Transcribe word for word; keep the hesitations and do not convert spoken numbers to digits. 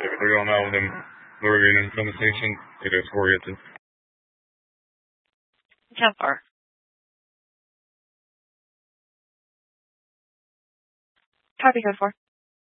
three oh now, them Lorraine from the station. It is four eight two. ten four. Copy code four.